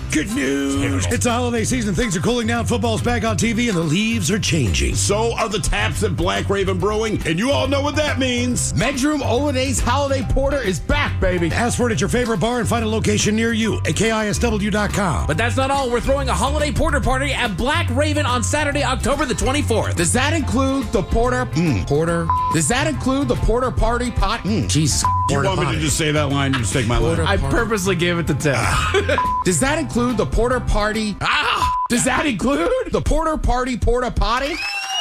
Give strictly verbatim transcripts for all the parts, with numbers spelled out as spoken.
Good news. It's the holiday season. Things are cooling down. Football's back on T V and the leaves are changing. So are the taps at Black Raven Brewing, and you all know what that means. Medroom Holidays Holiday Porter is back, baby. Ask for it at your favorite bar and find a location near you at K I S W dot com. But that's not all. We're throwing a holiday porter party at Black Raven on Saturday, October the twenty-fourth. Does that include the porter? Mm. Porter? Does that include the porter party pot? Mm. Jesus. Do you want potty. me to just say that line? You just take my line. I purposely gave it to Tim. Does that include the porter party? Ah! Does that include the porter party porta potty?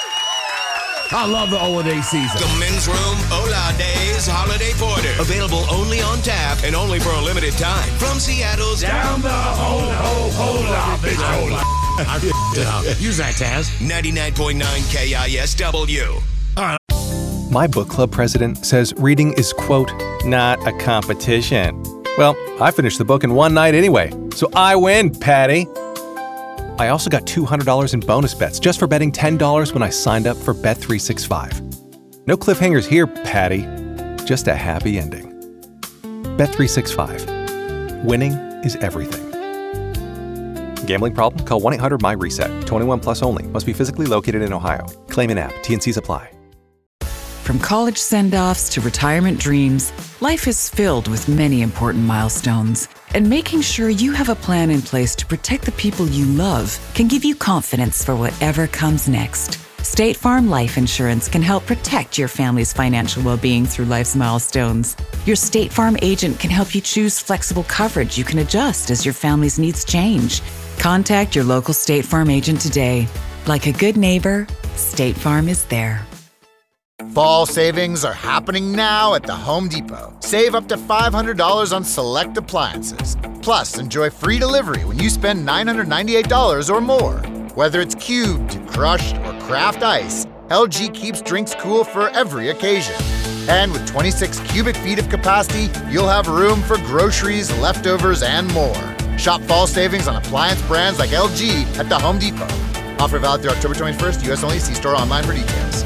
I love the holiday season. The Men's Room Hola Days Holiday Porter. Available only on tap and only for a limited time. From Seattle's Down the hole, hole, hola, bitch, hola. I f***ed it up. Use that, Taz. ninety-nine point nine K I S W. My book club president says reading is, quote, not a competition. Well, I finished the book in one night anyway, so I win, Patty. I also got two hundred dollars in bonus bets just for betting ten dollars when I signed up for Bet three sixty-five. No cliffhangers here, Patty. Just a happy ending. Bet three sixty-five. Winning is everything. Gambling problem? Call one eight hundred M Y reset. twenty-one plus only. Must be physically located in Ohio. Claim in app. T N Cs apply. From college send-offs to retirement dreams, life is filled with many important milestones. And making sure you have a plan in place to protect the people you love can give you confidence for whatever comes next. State Farm Life Insurance can help protect your family's financial well-being through life's milestones. Your State Farm agent can help you choose flexible coverage you can adjust as your family's needs change. Contact your local State Farm agent today. Like a good neighbor, State Farm is there. Fall savings are happening now at the Home Depot. Save up to five hundred dollars on select appliances. Plus, enjoy free delivery when you spend nine hundred ninety-eight dollars or more. Whether it's cubed, crushed, or craft ice, L G keeps drinks cool for every occasion. And with twenty-six cubic feet of capacity, you'll have room for groceries, leftovers, and more. Shop fall savings on appliance brands like L G at the Home Depot. Offer valid through October twenty-first, U S only. See store online for details.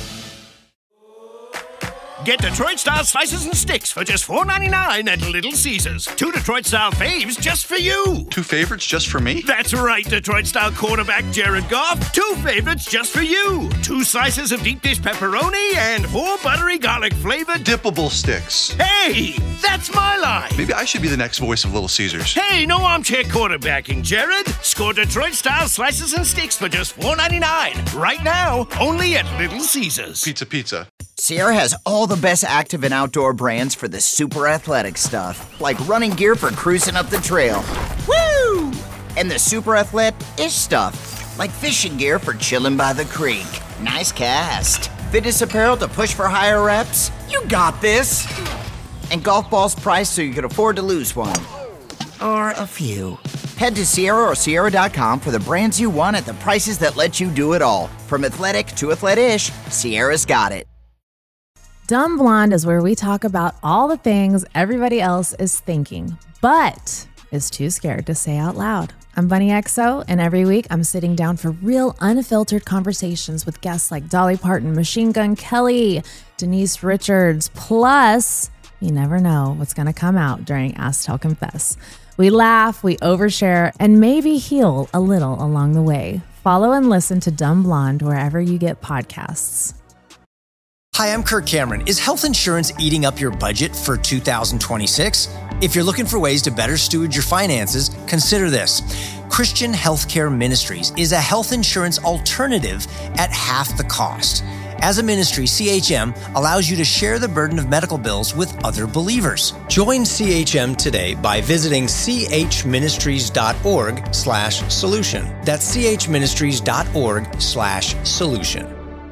Get Detroit-style slices and sticks for just four ninety-nine at Little Caesars. Two Detroit-style faves just for you. Two favorites just for me? That's right, Detroit-style quarterback Jared Goff. Two favorites just for you. Two slices of deep dish pepperoni and four buttery garlic-flavored dippable sticks. Hey, that's my line. Maybe I should be the next voice of Little Caesars. Hey, no armchair quarterbacking, Jared. Score Detroit-style slices and sticks for just four ninety-nine. Right now, only at Little Caesars. Pizza, pizza. Sierra has all the best active and outdoor brands for the super athletic stuff, like running gear for cruising up the trail. Woo! And the super athletic-ish stuff, like fishing gear for chilling by the creek. Nice cast. Fitness apparel to push for higher reps. You got this. And golf balls priced so you can afford to lose one. Or a few. Head to Sierra or Sierra dot com for the brands you want at the prices that let you do it all. From athletic to athletic-ish, Sierra's got it. Dumb Blonde is where we talk about all the things everybody else is thinking, but is too scared to say out loud. I'm Bunny X O, and every week I'm sitting down for real, unfiltered conversations with guests like Dolly Parton, Machine Gun Kelly, Denise Richards, plus you never know what's going to come out during Ask Tell Confess. We laugh, we overshare, and maybe heal a little along the way. Follow and listen to Dumb Blonde wherever you get podcasts. Hi, I'm Kirk Cameron. Is health insurance eating up your budget for two thousand twenty-six? If you're looking for ways to better steward your finances, consider this. Christian Healthcare Ministries is a health insurance alternative at half the cost. As a ministry, C H M allows you to share the burden of medical bills with other believers. Join C H M today by visiting chministries.org slash solution. That's chministries.org slash solution.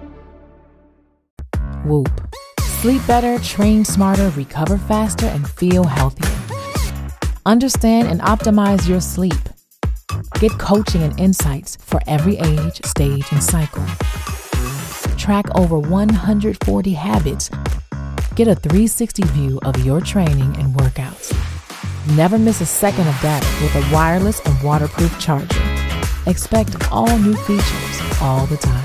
Whoop. Sleep better, train smarter, recover faster, and feel healthier. Understand and optimize your sleep. Get coaching and insights for every age, stage, and cycle. Track over one hundred forty habits. Get a three sixty view of your training and workouts. Never miss a second of data with a wireless and waterproof charger. Expect all new features all the time.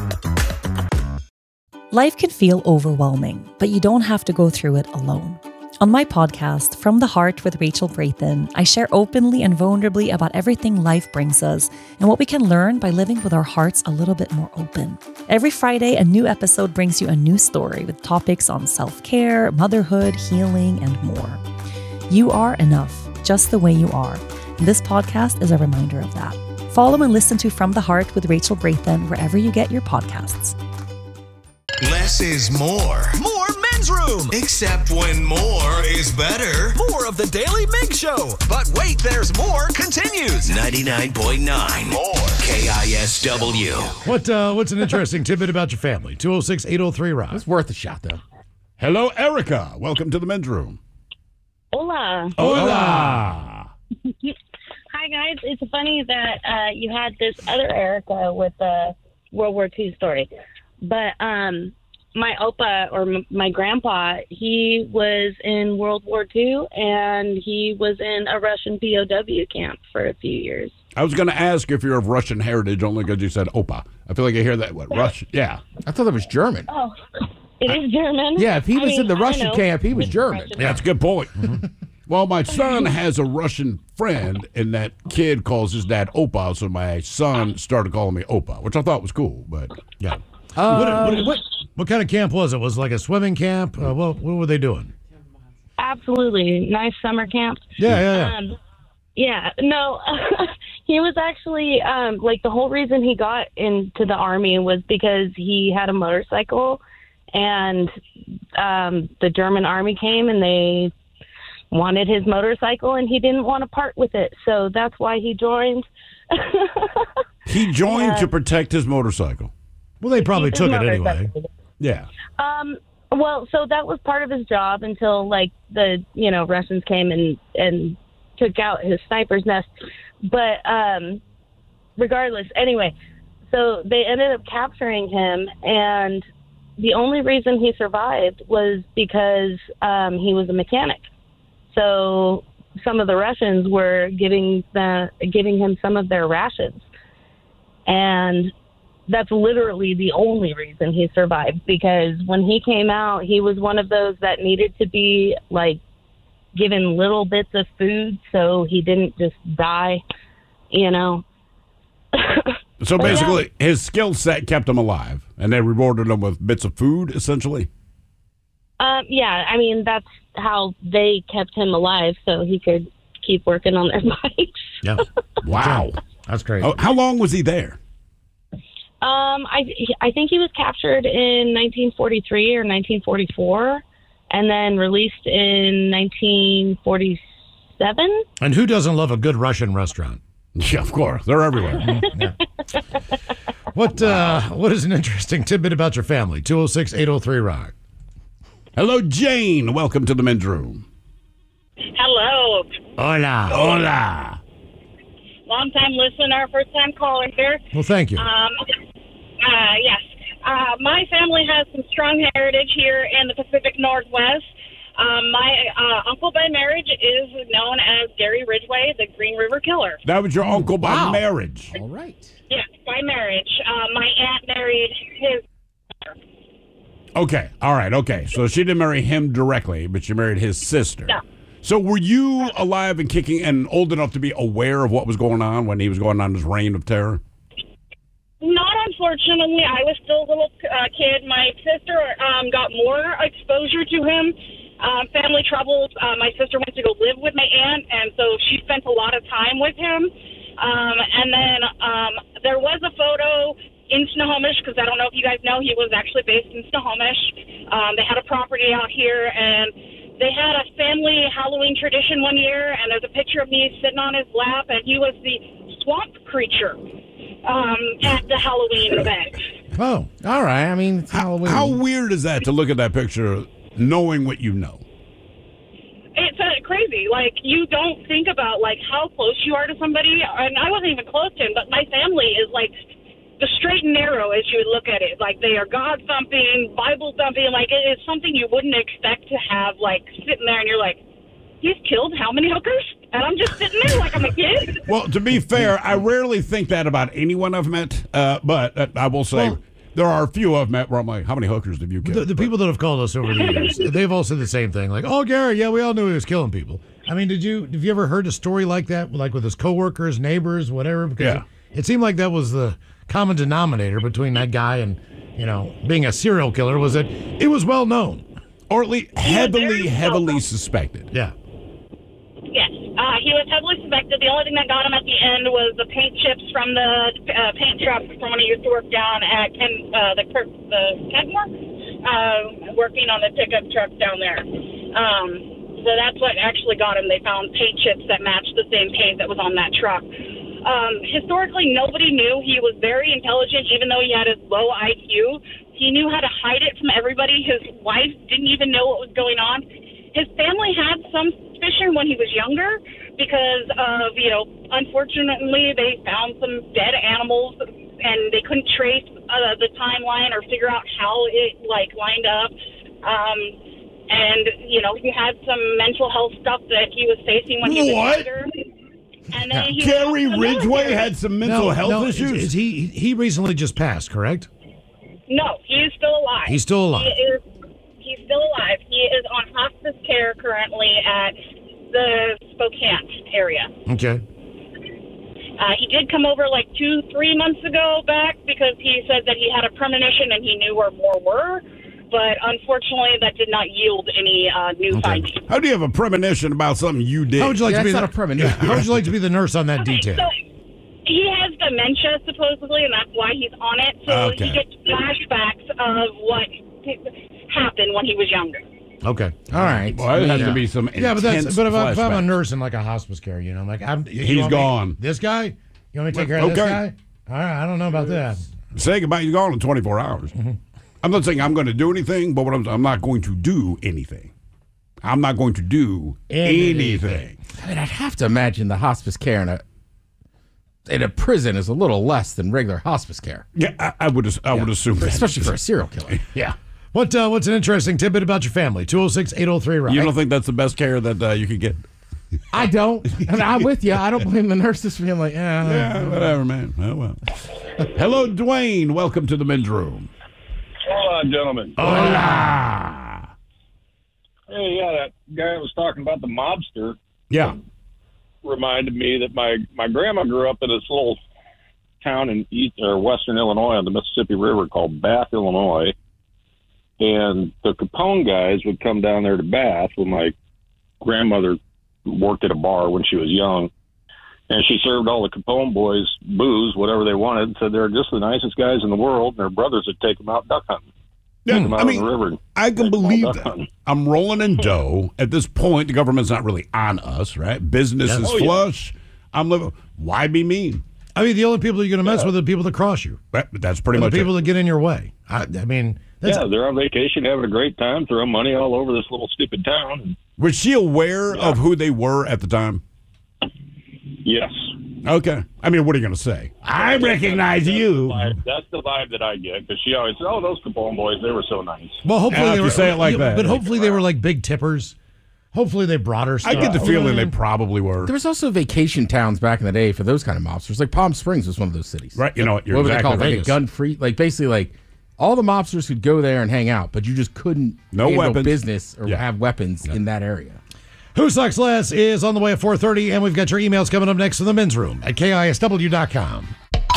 Life can feel overwhelming, but you don't have to go through it alone. On my podcast, From the Heart with Rachel Brathen, I share openly and vulnerably about everything life brings us and what we can learn by living with our hearts a little bit more open. Every Friday, a new episode brings you a new story with topics on self-care, motherhood, healing, and more. You are enough, just the way you are. And this podcast is a reminder of that. Follow and listen to From the Heart with Rachel Brathen wherever you get your podcasts. Less is more. More Men's Room. Except when more is better. More of the Daily Mig Show. But wait, there's more continues. ninety-nine point nine. More. K I S W. What, uh, what's an interesting tidbit about your family? two oh six, eight oh three, Rock. It's worth a shot, though. Hello, Erica. Welcome to the Men's Room. Hola. Hola. Hi, guys. It's funny that uh, you had this other Erica with the World War Two story. But um, my opa, or m- my grandpa, he was in World War Two, and he was in a Russian P O W camp for a few years. I was going to ask if you're of Russian heritage only because you said Opa. I feel like I hear that. What, Russian? Yeah. I thought it was German. Oh, it is German? Yeah, if he I was mean, in the I Russian know. camp, he was It's German. Russian. Yeah, that's a good point. Well, my son has a Russian friend, and that kid calls his dad Opa, so my son started calling me Opa, which I thought was cool, but yeah. Uh, what, what, what, what kind of camp was it? Was it like a swimming camp? Uh, what, what were they doing? Absolutely. Nice summer camp. Yeah, yeah, yeah. Um, yeah, no, he was actually, um, like, the whole reason he got into the Army was because he had a motorcycle, and um, the German Army came, and they wanted his motorcycle, and he didn't want to part with it, so that's why he joined. He joined Yeah. to protect his motorcycle. Well, they probably His took it motorcycle. anyway. Yeah. Um, well, so that was part of his job until, like, the, you know, Russians came and, and took out his sniper's nest. But um, regardless, anyway, so they ended up capturing him, and the only reason he survived was because um, he was a mechanic. So some of the Russians were giving the giving him some of their rations, and that's literally the only reason he survived, because when he came out, he was one of those that needed to be, like, given little bits of food so he didn't just die, you know. So But basically, his skill set kept him alive, and they rewarded him with bits of food, essentially. Um, yeah, I mean, that's how they kept him alive, so he could keep working on their bikes. Yeah. Wow. That's great. Oh, how long was he there? Um, I I think he was captured in nineteen forty-three or nineteen forty-four, and then released in nineteen forty-seven. And who doesn't love a good Russian restaurant? Yeah, of course. They're everywhere. What uh, What is an interesting tidbit about your family? two oh six, eight oh three, Rock. Hello, Jane. Welcome to the Men's Room. Hello. Hola. Hola. Long time listener, first time caller here. Well, thank you. Um, uh, yes. Uh, my family has some strong heritage here in the Pacific Northwest. Um, my uh, uncle by marriage is known as Gary Ridgway, the Green River Killer. That was your uncle by Wow. marriage. All right. Yes, by marriage. Uh, my aunt married his. Okay. All right. Okay. So she didn't marry him directly, but she married his sister. No. So were you alive and kicking and old enough to be aware of what was going on when he was going on his reign of terror? Not unfortunately. I was still a little uh, kid. My sister um, got more exposure to him. Um, family troubles. Uh, my sister went to go live with my aunt, and so she spent a lot of time with him. Um, and then um, there was a photo in Snohomish, because I don't know if you guys know, he was actually based in Snohomish. Um, they had a property out here, and they had a family Halloween tradition one year, and there's a picture of me sitting on his lap, and he was the swamp creature um, at the Halloween event. Oh, all right. I mean, it's Halloween. How weird is that to look at that picture knowing what you know? It's uh, crazy. Like, you don't think about, like, how close you are to somebody. And I wasn't even close to him, but my family is, like, the straight and narrow as you would look at it. Like, they are God-thumping, Bible-thumping. Like, it is something you wouldn't expect to have, like, sitting there and you're like, he's killed how many hookers? And I'm just sitting there like I'm a kid. Well, to be fair, I rarely think that about anyone I've met. Uh, but uh, I will say, Well, There are a few of them where I'm like, how many hookers have you killed? The, the people that have called us over the years, they've all said the same thing. Like, oh, Gary, yeah, we all knew he was killing people. I mean, did you have you ever heard a story like that, like with his coworkers, neighbors, whatever? Because Yeah. it, it seemed like that was the common denominator between that guy and, you know, being a serial killer was that it was well known. Or at least heavily, heavily suspected. Yeah. Yes, uh, he was heavily suspected. The only thing that got him at the end was the paint chips from the uh, paint truck from when he used to work down at Ken, uh, the Kirk, the Kenmore, uh, working on the pickup truck down there. Um, so that's what actually got him. They found paint chips that matched the same paint that was on that truck. Um, historically, nobody knew. He was very intelligent, even though he had his low I Q. He knew how to hide it from everybody. His wife didn't even know what was going on. His family had some suspicion when he was younger because of, you know, unfortunately they found some dead animals and they couldn't trace uh, the timeline or figure out how it, like, lined up. Um, and, you know, he had some mental health stuff that he was facing when he was What? younger. And then he Gary went to the Ridgway military. had some mental No, health no, issues? Is, is he he recently just passed, correct? No, he is still alive. He's still alive. He is, he's still alive. He is on hospice care currently at the Spokane area. Okay. Uh, he did come over like two, three months ago back because he said that he had a premonition and he knew where more were. But unfortunately, that did not yield any uh, new findings. How do you have a premonition about something you did? How would you like Yeah, to be that's the, not a premonition. Yeah, how would you like to be the nurse on that Okay, detail? so he has dementia, supposedly, and that's why he's on it. So Okay. he gets flashbacks of what happened when he was younger. Okay. All right. Well, it has Yeah. to be some Yeah, but that's intense but if, I, if I'm a flashbacks. nurse in like a hospice care, you know, I'm like I'm you He's want me- gone. this guy, you want me to take care of this Okay. guy? All right, I don't know about that. Say goodbye. You're gone in twenty-four hours. I'm not saying I'm going to do anything, but what I'm, I'm not going to do anything. I'm not going to do anything. I mean, I'd have to imagine the hospice care in a in a prison is a little less than regular hospice care. Yeah, I, I would. I would assume that, especially for a serial killer. Yeah. What uh, what's an interesting tidbit about your family? two oh six, eight oh three, rock. You don't think that's the best care that uh, you could get? I don't. And I'm with you. I don't blame the nurses for being like, yeah, Yeah, whatever, man. Oh, well. Hello, Dwayne. Welcome to the men's room. Hola, gentlemen. Hola. Hey, yeah, that guy that was talking about the mobster Yeah. reminded me that my, my grandma grew up in this little town in east or western Illinois on the Mississippi River called Bath, Illinois. And the Capone guys would come down there to Bath when my grandmother worked at a bar when she was young. And she served all the Capone boys booze, whatever they wanted, and said they're just the nicest guys in the world, and their brothers would take them out duck hunting. Yeah, Take them out I mean, on the river. and I can take 'em all believe duck that. hunting. I'm rolling in dough. At this point, the government's not really on us, right? Business Yeah. is Oh, yeah. flush. I'm living. Why be mean? I mean, the only people you're going to mess with are the people that cross you. That, that's pretty Or much the people it. that get in your way. I, I mean, that's Yeah, they're on vacation, having a great time, throwing money all over this little stupid town. Was she aware of who they were at the time? Yes. Okay. I mean, what are you going to say? I recognize That's you. The vibe, that's the vibe that I get, because she always said, oh, those Capone boys, they were so nice. well, hopefully Yeah, if they you were, say it like yeah, that. But hopefully they were like big tippers. Hopefully they brought her I stuff. get the feeling they probably were. There was also vacation towns back in the day for those kind of mobsters. Like Palm Springs was one of those cities. Right. You know what? You're what were they exactly called? Like a right. gun free, like basically like all the mobsters could go there and hang out, but you just couldn't No handle weapons. business or Yeah. have weapons in that area. Who Sucks Less is on the way at four thirty, and we've got your emails coming up next in the men's room at K I S W dot com.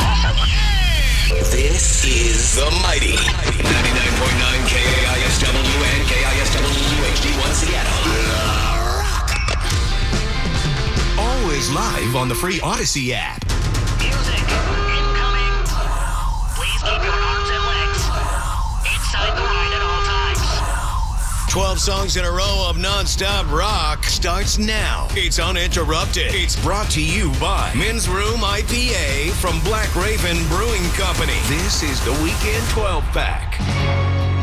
This is The Mighty ninety-nine point nine K I S W and K I S W H D one Seattle. Always live on the free Odyssey app. Music incoming. Please keep your arms and legs inside the ride at all times. twelve songs in a row of non-stop rock starts now. It's uninterrupted. It's brought to you by Men's Room I P A from Black Raven Brewing Company. This is the Weekend twelve pack.